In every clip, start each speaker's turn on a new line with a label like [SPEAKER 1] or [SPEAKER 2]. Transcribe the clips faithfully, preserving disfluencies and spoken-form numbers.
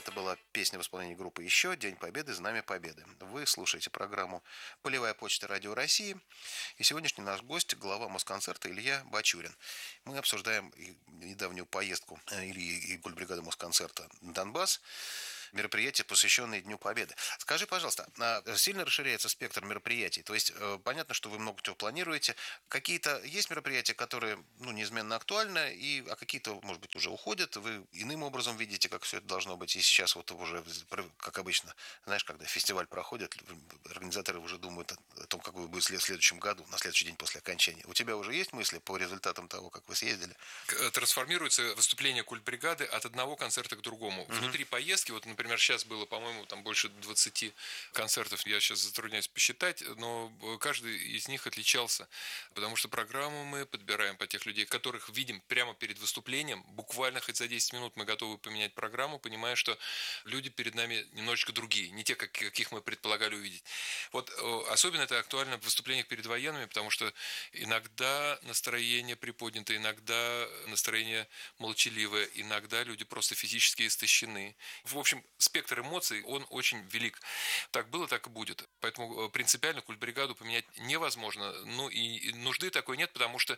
[SPEAKER 1] Это была песня в исполнении группы «Еще», «День Победы», «Знамя Победы». Вы слушаете программу «Полевая почта Радио России». И сегодняшний наш гость – глава Москонцерта Илья Бачурин. Мы обсуждаем недавнюю поездку Ильи и гольбригады Москонцерта на Донбасс. Мероприятие, посвященное Дню Победы. Скажи, пожалуйста, сильно расширяется спектр мероприятий? То есть, понятно, что вы много чего планируете. Какие-то есть мероприятия, которые ну, неизменно актуальны, и, а какие-то, может быть, уже уходят? Вы иным образом видите, как все это должно быть? И сейчас вот уже, как обычно, знаешь, когда фестиваль проходит, организаторы уже думают о том, какой будет в следующем году, на следующий день после окончания. У тебя уже есть мысли по результатам того, как вы съездили?
[SPEAKER 2] Трансформируется выступление культбригады от одного концерта к другому. Mm-hmm. Внутри поездки, вот, например, Например, сейчас было, по-моему, там больше двадцати концертов, я сейчас затрудняюсь посчитать, но каждый из них отличался, потому что программу мы подбираем по тех людей, которых видим прямо перед выступлением, буквально хоть за десять минут мы готовы поменять программу, понимая, что люди перед нами немножечко другие, не те, каких мы предполагали увидеть. Вот особенно это актуально в выступлениях перед военными, потому что иногда настроение приподнято, иногда настроение молчаливое, иногда люди просто физически истощены. В общем, спектр эмоций, он очень велик. Так было, так и будет. Поэтому принципиально культбригаду поменять невозможно. Ну и нужды такой нет, потому что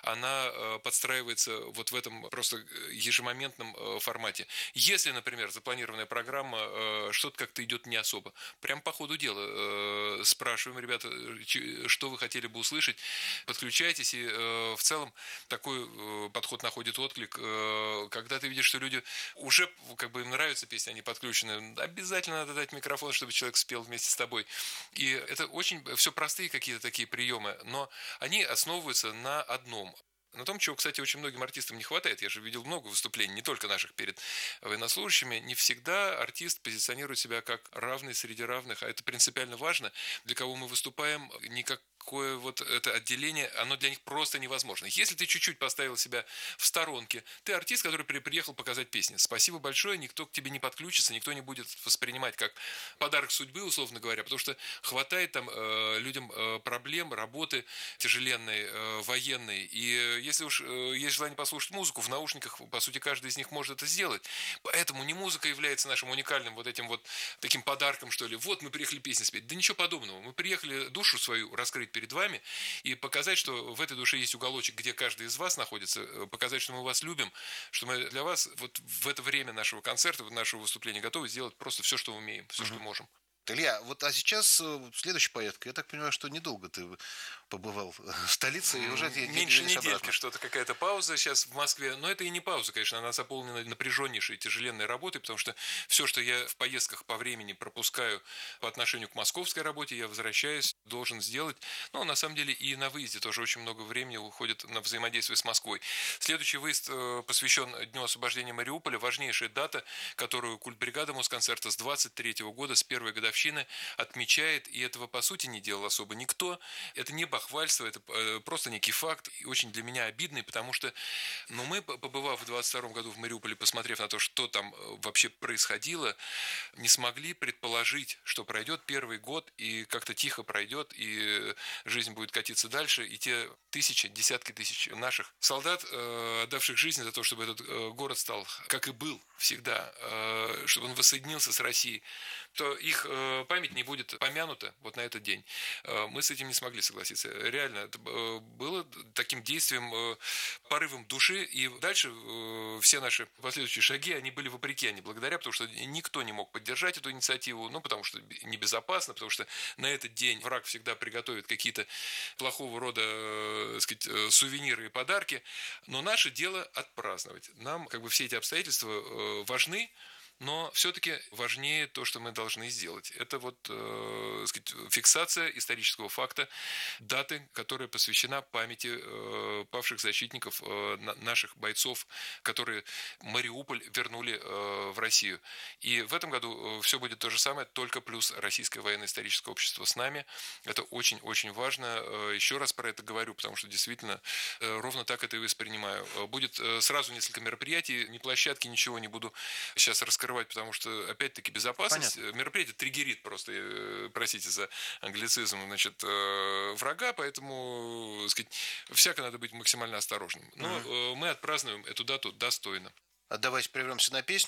[SPEAKER 2] она подстраивается вот в этом просто ежемоментном формате. Если, например, запланированная программа что-то как-то идет не особо, прям по ходу дела спрашиваем, ребята, что вы хотели бы услышать, подключайтесь, и в целом такой подход находит отклик. Когда ты видишь, что люди уже как бы им нравится песня, они подключаются, обязательно надо дать микрофон, чтобы человек спел вместе с тобой. И это очень все простые какие-то такие приемы, но они основываются на одном. На том, чего, кстати, очень многим артистам не хватает. Я же видел много выступлений, не только наших перед военнослужащими. Не всегда артист позиционирует себя как равный среди равных, а это принципиально важно. Для кого мы выступаем, никак Такое вот это отделение, оно для них просто невозможно. Если ты чуть-чуть поставил себя в сторонке, ты артист, который приехал показать песни. Спасибо большое, никто к тебе не подключится, никто не будет воспринимать как подарок судьбы, условно говоря, потому что хватает там э, людям э, проблем, работы тяжеленной, э, военной. И если уж э, есть желание послушать музыку, в наушниках, по сути, каждый из них может это сделать. Поэтому не музыка является нашим уникальным вот этим вот таким подарком, что ли. Вот мы приехали песни спеть. Да ничего подобного. Мы приехали душу свою раскрыть перед вами и показать, что в этой душе есть уголочек, где каждый из вас находится, показать, что мы вас любим, что мы для вас вот в это время нашего концерта, нашего выступления готовы сделать просто все, что умеем, все, угу. что можем.
[SPEAKER 1] Илья, вот а сейчас следующая поездка, я так понимаю, что недолго ты побывал в столице и уже
[SPEAKER 2] меньше недельки, что-то какая-то пауза сейчас в Москве, но это и не пауза, конечно, она заполнена напряженнейшей, тяжеленной работой, потому что все, что я в поездках по времени пропускаю по отношению к московской работе, я возвращаюсь, должен сделать, но на самом деле и на выезде тоже очень много времени уходит на взаимодействие с Москвой. Следующий выезд посвящен Дню освобождения Мариуполя, важнейшая дата, которую культбригада Москонцерта с двадцать третьего года, с первой годовщины отмечает, и этого по сути не делал особо никто. Это не бахвальство, это просто некий факт, и очень для меня обидный, потому что ну, мы, побывав в двадцать втором году в Мариуполе, посмотрев на то, что там вообще происходило, не смогли предположить, что пройдет первый год, и как-то тихо пройдет, и жизнь будет катиться дальше, и те тысячи, десятки тысяч наших солдат, отдавших жизнь за то, чтобы этот город стал, как и был всегда, чтобы он воссоединился с Россией, то их память не будет помянута вот на этот день. Мы с этим не смогли согласиться. Реально, это было таким действием, порывом души, и дальше все наши последующие шаги, они были вопреки, а не благодаря, потому что никто не мог поддержать эту инициативу, ну, потому что небезопасно, потому что на этот день враг всегда приготовит какие-то плохого рода, так сказать, сувениры и подарки, но наше дело отпраздновать. Нам как бы все эти обстоятельства важны, но все-таки важнее то, что мы должны сделать. Это вот э, сказать, фиксация исторического факта, даты, которая посвящена памяти э, павших защитников, э, наших бойцов, которые Мариуполь вернули э, в Россию. И в этом году все будет то же самое, только плюс Российское военно-историческое общество с нами. Это очень-очень важно. Еще раз про это говорю, потому что действительно э, ровно так это и воспринимаю. Будет э, сразу несколько мероприятий, ни площадки, ничего не буду сейчас раскрывать, потому что, опять-таки, безопасность. Понятно. Мероприятие триггерит просто, простите за англицизм, значит, врага, поэтому, так сказать, всяко надо быть максимально осторожным. Но угу. мы отпразднуем эту дату достойно.
[SPEAKER 1] Давайте прервемся на песню.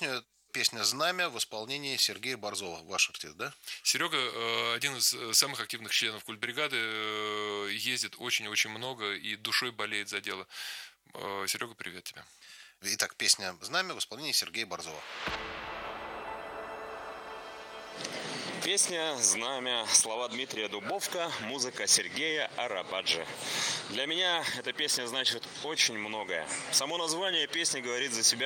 [SPEAKER 1] Песня «Знамя» в исполнении Сергея Борзова. Ваш артист, да?
[SPEAKER 2] Серега э, один из самых активных членов культбригады, э, ездит очень-очень много и душой болеет за дело. Э, Серега, привет тебе.
[SPEAKER 1] Итак, песня «Знамя» в исполнении Сергея Борзова.
[SPEAKER 3] Песня «Знамя», слова Дмитрия Дубовка, музыка Сергея Арабаджи. Для меня эта песня значит очень многое. Само название песни говорит за себя.